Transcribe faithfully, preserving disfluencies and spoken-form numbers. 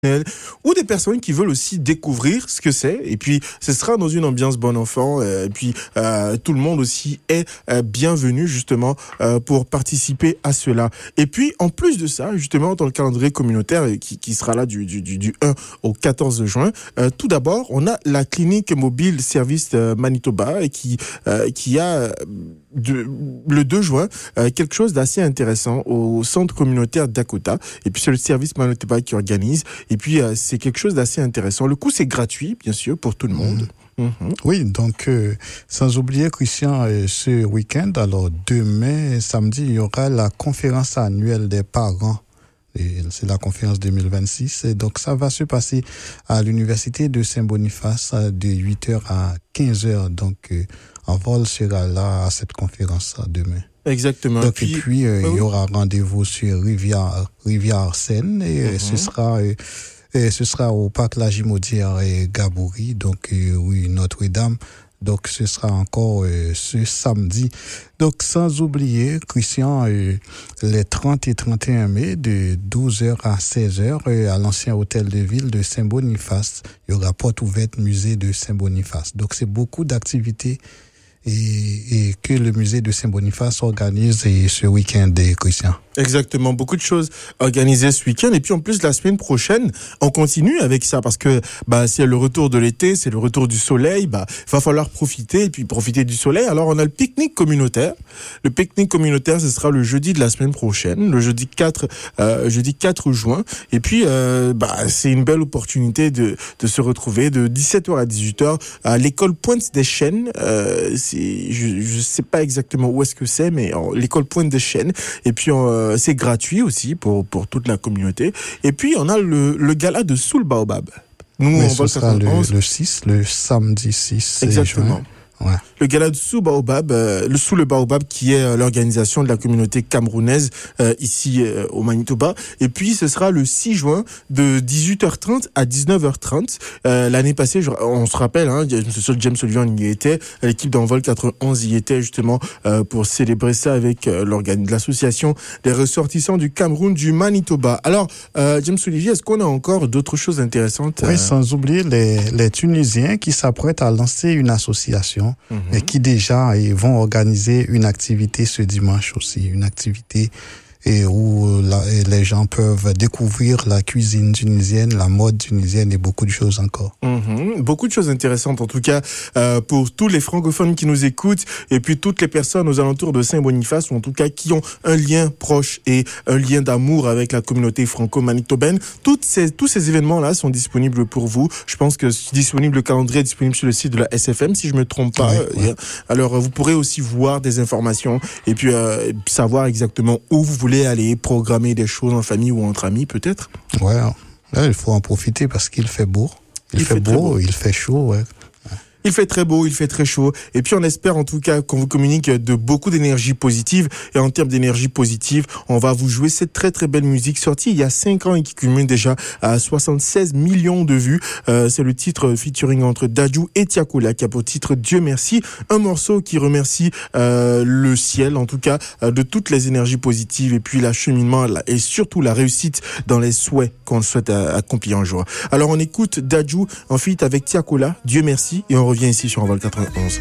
ou des personnes qui veulent aussi découvrir ce que c'est. Et puis, ce sera dans une ambiance bon enfant. Euh, et puis, euh, tout le monde aussi est euh, bienvenu justement euh, pour participer à cela. Et puis, en plus de ça, justement, dans le calendrier communautaire qui, qui sera là du, du, du, du un au quatorze juin, euh, tout d'abord, on a la clinique mobile service euh, Manitoba qui, euh, qui a de, le deux juin euh, quelque chose d'assez intéressant au centre communautaire Dakota. Et puis, c'est le service Manitoba qui organise. Et puis, euh, c'est quelque chose d'assez intéressant. Le coût, c'est gratuit, bien sûr, pour tout le monde. Mmh. Mmh. Oui, donc, euh, sans oublier, Christian, euh, ce week-end, alors demain, samedi, il y aura la conférence annuelle des parents. Et c'est la conférence deux mille vingt-six. Et donc, ça va se passer à l'université de Saint-Boniface de huit heures à quinze heures. Donc, euh, Envol sera là à cette conférence demain. Exactement. Donc, puis, et puis, euh, oui. il y aura rendez-vous sur Rivière, Rivière Seine et mm-hmm. ce sera, euh, et ce sera au parc La Gimaudière et Gabouri. Donc, euh, oui, Notre-Dame. Donc, ce sera encore euh, ce samedi. Donc, sans oublier, Christian, euh, les trente et trente et un mai, de douze heures à seize heures, euh, à l'ancien hôtel de ville de Saint-Boniface, il y aura porte ouverte musée de Saint-Boniface. Donc, c'est beaucoup d'activités et, et que le musée de Saint-Boniface organise et ce week-end des Christian. Exactement, beaucoup de choses organisées ce week-end. Et puis en plus, la semaine prochaine, on continue avec ça parce que bah c'est le retour de l'été, c'est le retour du soleil. Bah il va falloir profiter et puis profiter du soleil. Alors on a le pique-nique communautaire. Le pique-nique communautaire, ce sera le jeudi de la semaine prochaine, le jeudi quatre, euh, jeudi quatre juin. Et puis euh, bah c'est une belle opportunité de de se retrouver de dix-sept heures à dix-huit heures à l'école Pointe des Chênes. Euh, c'est je je sais pas exactement où est-ce que c'est, mais en, l'école Pointe des Chênes. Et puis on c'est gratuit aussi pour pour toute la communauté. Et puis on a le le gala de Sous le Baobab. Nous oui, on va sera le, le six, le samedi six. Exactement. Juin. Ouais. Le gala de Sous Baobab, euh, le Sous le Baobab qui est euh, l'organisation de la communauté camerounaise euh, ici euh, au Manitoba. Et puis ce sera le six juin de dix-huit heures trente à dix-neuf heures trente. Euh, l'année passée, je, on se rappelle, hein, M. James Sullivan y était, l'équipe d'Envol quatre-vingt-onze y était justement euh, pour célébrer ça avec euh, l'organe, l'association des ressortissants du Cameroun du Manitoba. Alors, euh, James Sullivan, est-ce qu'on a encore d'autres choses intéressantes? Oui, euh... sans oublier les, les Tunisiens qui s'apprêtent à lancer une association. Mm-hmm. Et qui déjà ils vont organiser une activité ce dimanche aussi, une activité et où la, et les gens peuvent découvrir la cuisine tunisienne, la mode tunisienne et beaucoup de choses encore. Mmh, beaucoup de choses intéressantes en tout cas euh, pour tous les francophones qui nous écoutent et puis toutes les personnes aux alentours de Saint-Boniface ou en tout cas qui ont un lien proche et un lien d'amour avec la communauté franco-manitobaine. Toutes ces, tous ces événements-là sont disponibles pour vous. Je pense que c'est disponible, le calendrier est disponible sur le site de la S F M si je me trompe pas. Oui, oui. Alors vous pourrez aussi voir des informations et puis euh, savoir exactement où vous voulez aller programmer des choses en famille ou entre amis peut-être. Ouais, là, il faut en profiter parce qu'il fait beau. Il, il fait, fait beau, beau, il fait chaud, ouais. Il fait très beau, il fait très chaud. Et puis, on espère en tout cas qu'on vous communique de beaucoup d'énergie positive. Et en termes d'énergie positive, on va vous jouer cette très très belle musique sortie il y a cinq ans et qui culmine déjà à soixante-seize millions de vues. Euh, c'est le titre featuring entre Dadju et Tiakola qui a pour titre Dieu merci. Un morceau qui remercie euh, le ciel, en tout cas, euh, de toutes les énergies positives et puis l'acheminement et surtout la réussite dans les souhaits qu'on souhaite accomplir un jour. Alors, on écoute Dadju en feat avec Tiakola, Dieu merci, et on revient ici sur Envol quatre-vingt-onze.